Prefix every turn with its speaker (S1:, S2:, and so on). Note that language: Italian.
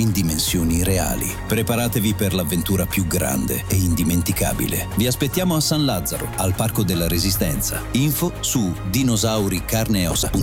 S1: in dimensioni reali. Preparatevi per l'avventura più grande e indimenticabile. Vi aspettiamo a San Lazzaro, al Parco della Resistenza. Info su dinosauricarneosa.it.